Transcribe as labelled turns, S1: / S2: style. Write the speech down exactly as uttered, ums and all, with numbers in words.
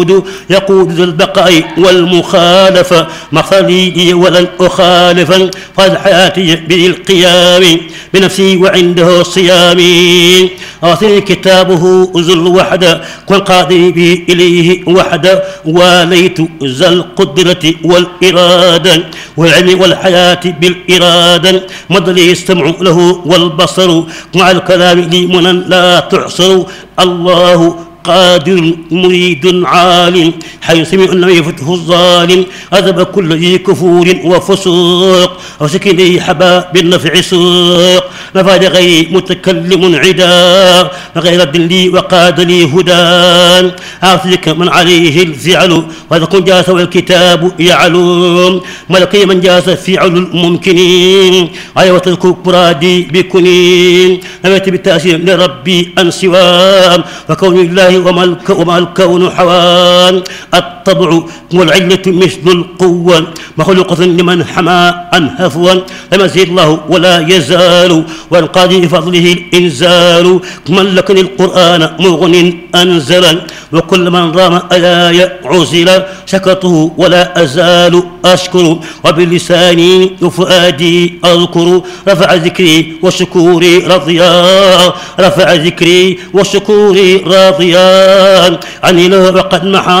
S1: يقود ذو البقاء والمخالفة مخليدي ولن أخالفا فاز حياتي بالقيام بنفسي وعنده صيامي أعطني كتابه ذو الوحدة والقاضي به إليه وحدة واليت ذا القدرة والإرادة والعلم والحياة بالإرادة مد لي السمع له والبصر مع الكلام لي منا لا تعصر الله قادر مريد عالم حي سمع لم يفته الظالم أذب كل ذي كفور وفسوق وسكني حبا بالنفع سوق نفى لغير متكلم عدا غير لي وقاد لي هدى أعطيك من عليه الفعل وإذا كن جاس والكتاب يعلم ملكي من جاس فعل الممكنين أيوة الكبرادي بكنين نبت بالتأثير لربي أن سوام وكون الله وما الكون حوان الطبع والعلة مثل القوة مخلوقة لمن حمى عن هفوا لم يزيد الله ولا يزال والقاضي بفضله الإنزال ملكني القرآن مغن أنزلا وكل من رام آية عزل شكرته ولا أزال أشكر وبلساني وفؤادي أذكر رفع ذكري وشكوري رضيا رفع ذكري وشكوري راضيان عني له وقد محى